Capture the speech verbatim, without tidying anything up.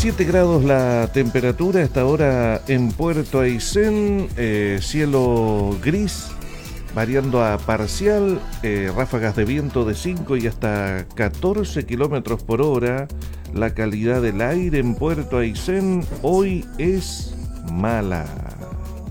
diecisiete grados la temperatura a esta hora en Puerto Aysén, eh, cielo gris, variando a parcial, eh, ráfagas de viento de cinco y hasta catorce kilómetros por hora. La calidad del aire en Puerto Aysén hoy es mala.